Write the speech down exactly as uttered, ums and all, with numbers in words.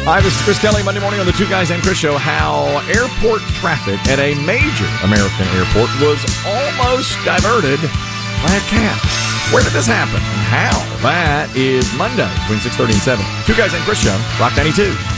Hi, this is Chris Kelly. Monday morning on the Two Guys and Chris Show. How airport traffic at a major American airport was almost diverted by a cat. Where did this happen and how? That is Monday between six thirty and seven. Two Guys and Chris Show, Rock ninety-two.